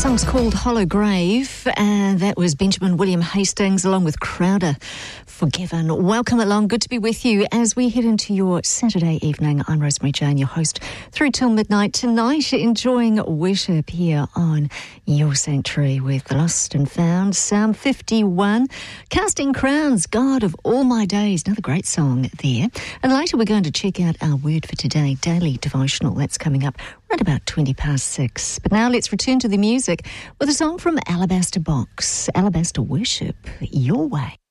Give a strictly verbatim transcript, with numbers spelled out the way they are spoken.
song's called Hollow Grave, and that was Benjamin William Hastings along with Crowder, Forgiven. Welcome along, good to be with you as we head into your Saturday evening. I'm Rosemary Jane, your host, through till midnight tonight, enjoying worship here on Your Sanctuary with the Lost and Found. Psalm fifty-one, Casting Crowns, God of All My Days, another great song there. And later we're going to check out our word for today, Daily Devotional. That's coming up right about twenty past six. But now let's return to the music with a song from Alabaster Box. Alabaster Worship, Your Way.